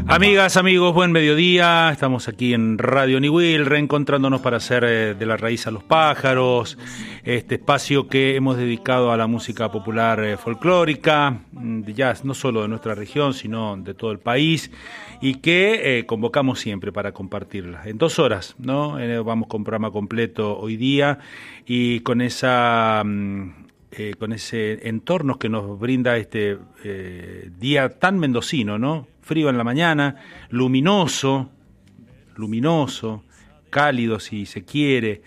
Amigas, amigos, buen mediodía. Estamos aquí en Radio Niwil, reencontrándonos para hacer de la raíz a los pájaros, este espacio que hemos dedicado a la música popular folclórica, ya no solo de nuestra región, sino de todo el país, y que convocamos siempre para compartirla. En 2 horas, ¿no? Vamos con programa completo hoy día, y con esa... con ese entorno que nos brinda este día tan mendocino, ¿no? Frío en la mañana, luminoso, cálido si se quiere,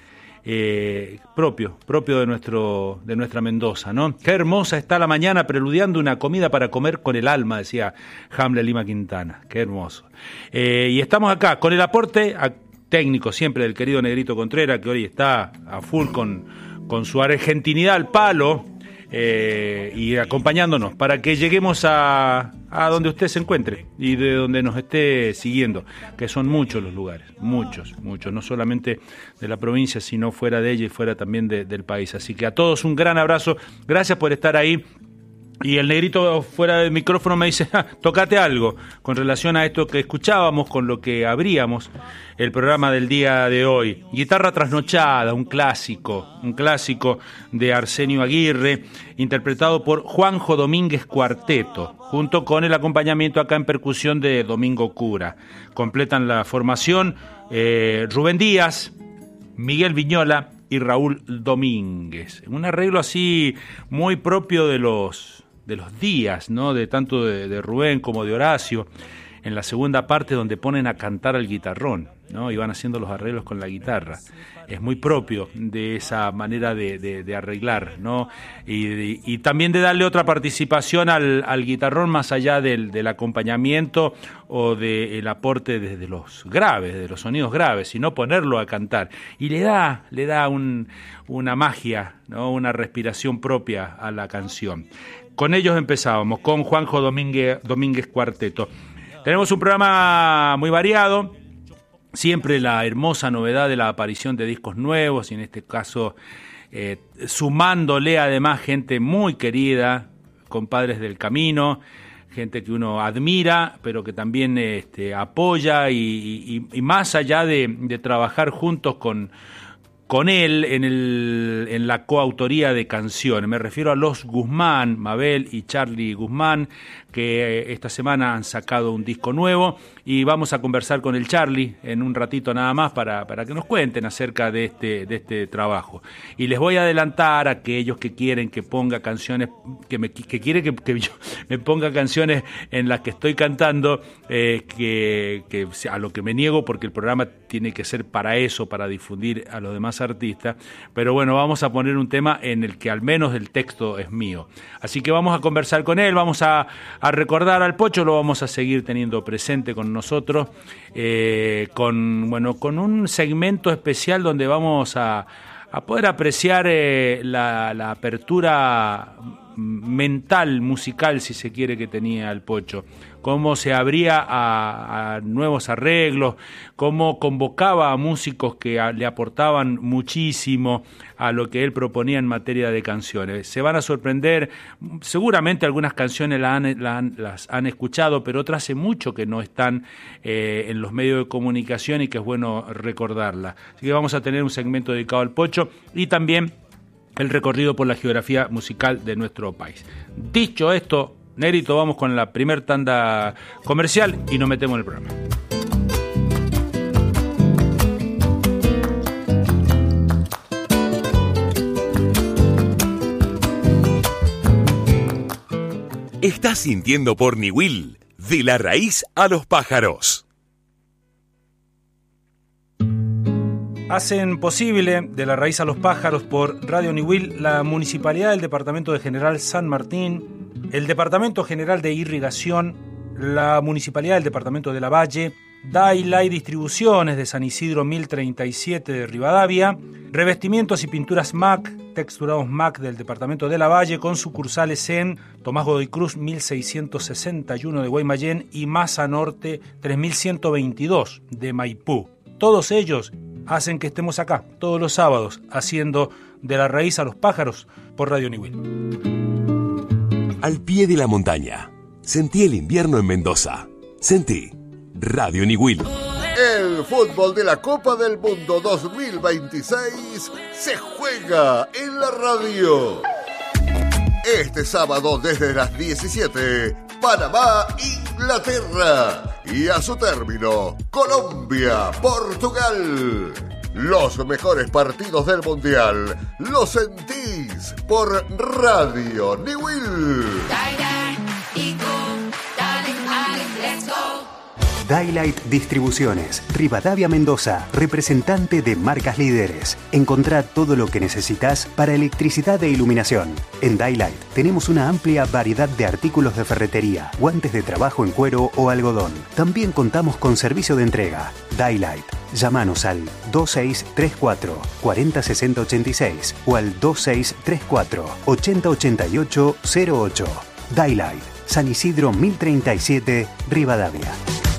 propio de nuestra Mendoza, ¿no? Qué hermosa está la mañana preludiando una comida para comer con el alma, decía Hamlet Lima Quintana. Qué hermoso. Y estamos acá con el aporte técnico siempre del querido Negrito Contreras, que hoy está a full con su argentinidad al palo, y acompañándonos para que lleguemos a donde usted se encuentre y de donde nos esté siguiendo, que son muchos los lugares, muchos, no solamente de la provincia, sino fuera de ella y fuera también del país. Así que a todos un gran abrazo, gracias por estar ahí. Y el Negrito fuera del micrófono me dice, tócate algo con relación a esto que escuchábamos, con lo que abríamos el programa del día de hoy. Guitarra trasnochada, un clásico de Arsenio Aguirre, interpretado por Juanjo Domínguez Cuarteto, junto con el acompañamiento acá en percusión de Domingo Cura. Completan la formación Rubén Díaz, Miguel Viñola y Raúl Domínguez. Un arreglo así muy propio de los días, ¿no? De tanto de Rubén como de Horacio, en la segunda parte donde ponen a cantar al guitarrón, ¿no? Y van haciendo los arreglos con la guitarra. Es muy propio de esa manera de arreglar, ¿no? Y también de darle otra participación al guitarrón más allá del acompañamiento o del aporte desde los graves, de los sonidos graves, sino ponerlo a cantar. Y le da una magia, ¿no? Una respiración propia a la canción. Con ellos empezábamos, con Juanjo Domínguez Cuarteto. Tenemos un programa muy variado, siempre la hermosa novedad de la aparición de discos nuevos, y en este caso sumándole además gente muy querida, compadres del camino, gente que uno admira, pero que también apoya y más allá de trabajar juntos con él en la coautoría de canciones. Me refiero a los Guzmán, Mabel y Charlie Guzmán, que esta semana han sacado un disco nuevo, y vamos a conversar con el Charlie en un ratito nada más para que nos cuenten acerca de este trabajo. Y les voy a adelantar a aquellos que quieren que ponga canciones, que quieren que yo me ponga canciones en las que estoy cantando, que a lo que me niego, porque el programa tiene que ser para eso, para difundir a los demás artistas. Pero bueno, vamos a poner un tema en el que al menos el texto es mío. Así que vamos a conversar con él, vamos a recordar al Pocho, lo vamos a seguir teniendo presente con nosotros, con un segmento especial donde vamos a poder apreciar la apertura mental, musical, si se quiere, que tenía el Pocho, cómo se abría a nuevos arreglos, cómo convocaba a músicos que le aportaban muchísimo a lo que él proponía en materia de canciones. Se van a sorprender, seguramente algunas canciones las han escuchado, pero otras hace mucho que no están en los medios de comunicación y que es bueno recordarlas. Así que vamos a tener un segmento dedicado al Pocho y también el recorrido por la geografía musical de nuestro país. Dicho esto, Negrito, vamos con la primer tanda comercial y nos metemos en el programa. Estás sintiendo por Niwil, de la raíz a los pájaros. Hacen posible De la raíz a los pájaros por Radio Niwil la Municipalidad del Departamento de General San Martín, el Departamento General de Irrigación, la Municipalidad del Departamento de Lavalle, Dailay Distribuciones de San Isidro 1037 de Rivadavia, Revestimientos y Pinturas MAC, Texturados MAC del Departamento de Lavalle, con sucursales en Tomás Godoy Cruz 1661 de Guaymallén y Maza Norte 3122 de Maipú. Todos ellos hacen que estemos acá todos los sábados haciendo De la raíz a los pájaros por Radio Niwil. Al pie de la montaña, sentí el invierno en Mendoza. Sentí Radio Niwil. El fútbol de la Copa del Mundo 2026 se juega en la radio. Este sábado desde las 17, Panamá, Inglaterra. Y a su término, Colombia, Portugal. Los mejores partidos del Mundial los sentís por Radio Niwil. Daylight Distribuciones, Rivadavia Mendoza, representante de marcas líderes. Encontrá todo lo que necesitas para electricidad e iluminación. En Daylight tenemos una amplia variedad de artículos de ferretería, guantes de trabajo en cuero o algodón. También contamos con servicio de entrega. Daylight. Llámanos al 2634 406086 o al 2634 8088 08. Daylight, San Isidro 1037, Rivadavia.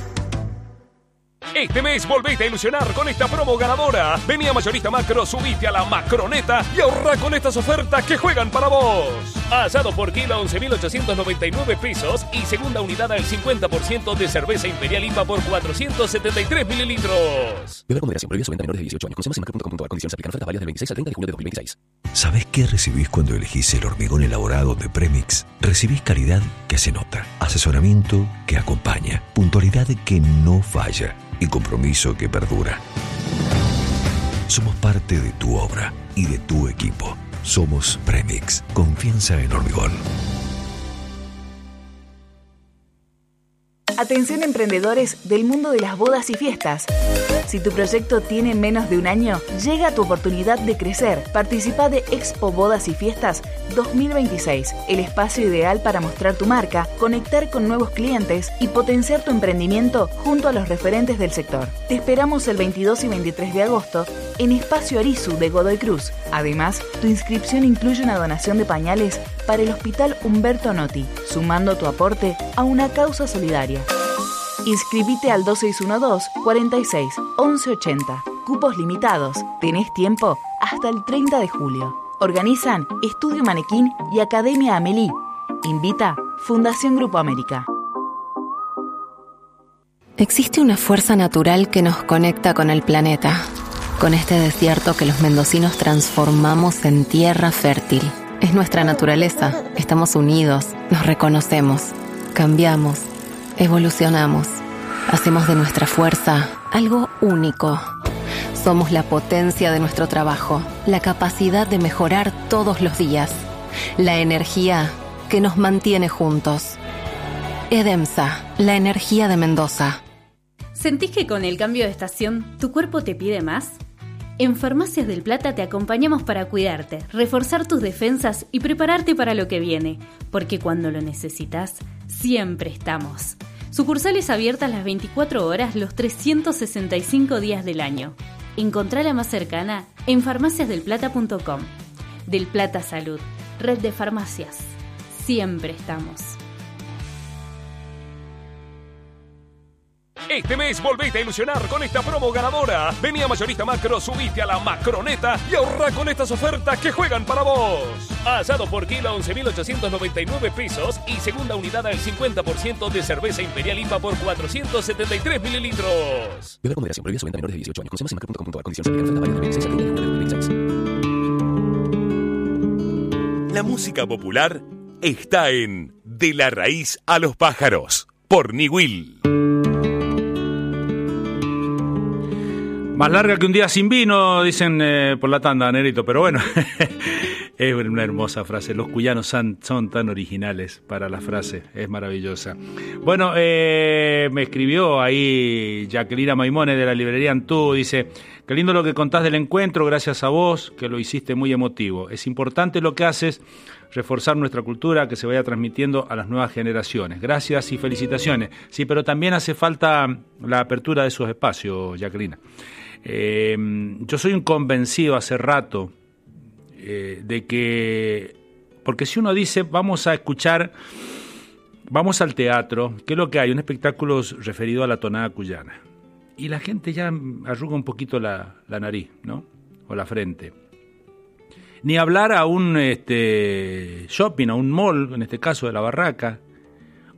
Este mes volvete a ilusionar con esta promo ganadora. Vení a Mayorista Macro, subite a la Macroneta y ahorrá con estas ofertas que juegan para vos. Asado por kilo a 11.899 pesos y segunda unidad al 50% de cerveza Imperial IPA por 473 mililitros. Beber con moderación, prohibida su venta a menores de 18 años. Consume en macro.com.ar. Condiciones aplican. Ofertas válidas del 26 al 30 de junio de 2026. ¿Sabés qué recibís cuando elegís el hormigón elaborado de Premix? Recibís calidad que se nota, asesoramiento que acompaña, puntualidad que no falla y compromiso que perdura. Somos parte de tu obra y de tu equipo. Somos Premix. Confianza en hormigón. Atención emprendedores del mundo de las bodas y fiestas. Si tu proyecto tiene menos de un año, llega tu oportunidad de crecer. Participa de Expo Bodas y Fiestas 2026, el espacio ideal para mostrar tu marca, conectar con nuevos clientes y potenciar tu emprendimiento junto a los referentes del sector. Te esperamos el 22 y 23 de agosto en Espacio Arizu de Godoy Cruz. Además, tu inscripción incluye una donación de pañales para el Hospital Humberto Notti, sumando tu aporte a una causa solidaria. Inscribite al 2612 46 1180. Cupos limitados. Tenés tiempo hasta el 30 de julio. Organizan Estudio Manequín y Academia Amelie. Invita Fundación Grupo América. Existe una fuerza natural que nos conecta con el planeta, con este desierto que los mendocinos transformamos en tierra fértil. Es nuestra naturaleza. Estamos unidos, nos reconocemos, cambiamos, evolucionamos. Hacemos de nuestra fuerza algo único. Somos la potencia de nuestro trabajo, la capacidad de mejorar todos los días, la energía que nos mantiene juntos. Edemsa, la energía de Mendoza. ¿Sentís que con el cambio de estación tu cuerpo te pide más? En Farmacias del Plata te acompañamos para cuidarte, reforzar tus defensas y prepararte para lo que viene, porque cuando lo necesitas, siempre estamos. Sucursales abiertas las 24 horas, los 365 días del año. Encontrá la más cercana en farmaciasdelplata.com. Del Plata Salud, red de farmacias. Siempre estamos. Este mes volvete a ilusionar con esta promo ganadora. Vení a Mayorista Macro, subite a la Macroneta y ahorrá con estas ofertas que juegan para vos. Asado por kilo a 11.899 pesos y segunda unidad al 50% de cerveza Imperial IPA por 473 mililitros. Beber con moderación, prohibida su venta a menores de 18 años. Consume en macro.com.ar. Condiciones aplican. Ofertas válidas del 26 al 30 de junio de 2026. La música popular está en De la Raíz a los Pájaros, por Niwil. Más larga que un día sin vino, dicen por la tanda, Nerito, pero bueno, es una hermosa frase. Los cuyanos son tan originales para la frase, es maravillosa. Bueno, me escribió ahí Jacqueline Maimone de la librería Antú, dice: qué lindo lo que contás del encuentro, gracias a vos, que lo hiciste muy emotivo. Es importante lo que haces, reforzar nuestra cultura, que se vaya transmitiendo a las nuevas generaciones. Gracias y felicitaciones. Sí, pero también hace falta la apertura de esos espacios, Jacqueline. Yo soy un convencido hace rato de que, porque si uno dice vamos a escuchar, vamos al teatro, ¿qué es lo que hay? Un espectáculo referido a la tonada cuyana, y la gente ya arruga un poquito la nariz, ¿no? O la frente. Ni hablar a un shopping, a un mall, en este caso de La Barraca,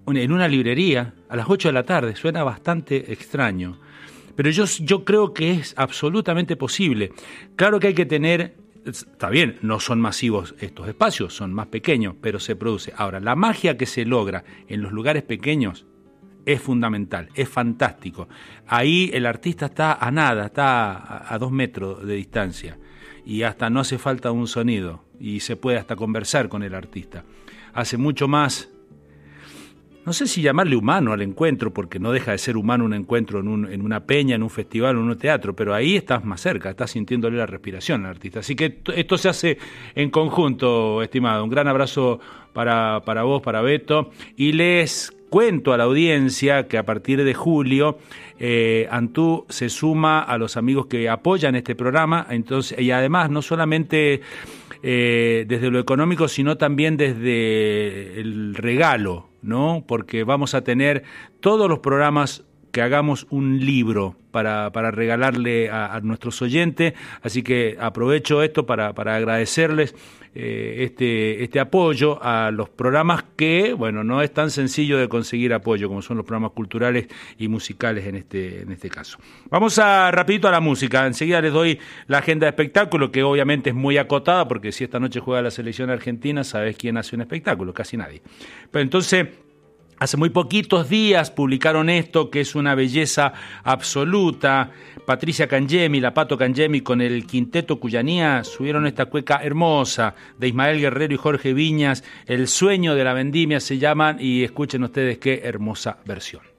en una librería a las 8 de la tarde. Suena bastante extraño, pero yo creo que es absolutamente posible. Claro que hay que tener, está bien, no son masivos estos espacios, son más pequeños, pero se produce. Ahora, la magia que se logra en los lugares pequeños es fundamental, es fantástico. Ahí el artista está a nada, está a 2 metros de distancia y hasta no hace falta un sonido y se puede hasta conversar con el artista. Hace mucho más, no sé si llamarle humano al encuentro, porque no deja de ser humano un encuentro en una peña, en un festival o en un teatro, pero ahí estás más cerca, estás sintiéndole la respiración al artista. Así que esto se hace en conjunto, estimado. Un gran abrazo para vos, para Beto, y les cuento a la audiencia que a partir de julio Antú se suma a los amigos que apoyan este programa, entonces, y además no solamente desde lo económico, sino también desde el regalo, ¿no? Porque vamos a tener todos los programas que hagamos un libro para regalarle a nuestros oyentes, así que aprovecho esto para agradecerles este apoyo a los programas que, bueno, no es tan sencillo de conseguir apoyo como son los programas culturales y musicales en este caso. Vamos rapidito a la música, enseguida les doy la agenda de espectáculo, que obviamente es muy acotada, porque si esta noche juega la selección argentina, ¿sabés quién hace un espectáculo? Casi nadie. Pero entonces, hace muy poquitos días publicaron esto, que es una belleza absoluta. Patricia Cangemi, la Pato Cangemi, con el Quinteto Cuyanía, subieron esta cueca hermosa de Ismael Guerrero y Jorge Viñas. El sueño de la vendimia se llaman, y escuchen ustedes qué hermosa versión.